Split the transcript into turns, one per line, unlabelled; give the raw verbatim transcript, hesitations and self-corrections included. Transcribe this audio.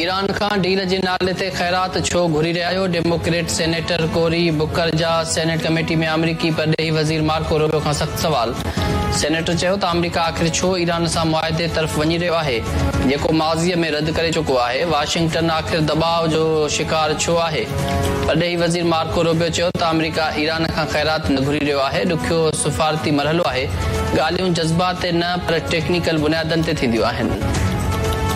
Iran खां deal जे नाले ते ख़ैरात छो घुरी रहिया आहियो? डेमोक्रेट सेनेटर कोरी बुकर जा सेनेट कमेटी में अमरीकी परॾेही वज़ीर मार्को रूबियो खां सख़्तु सवाल। सेनेटर चयो त अमरीका आख़िर छो ईरान सां मुआहिदे तरफ़ वञी रहियो आहे, जेको माज़ीअ में रद्द करे चुको आहे। वाशिंगटन आख़िर दबाव जो शिकार छो आहे? परॾेही वज़ीर मार्को रूबियो चयो त अमरीका ईरान खां ख़ैरात न घुरी रहियो आहे। ॾुखियो सफ़ारती मरहलो आहे। ॻाल्हियूं जज़्बात ते न पर टेक्निकल बुनियादनि ते थींदियूं आहिनि।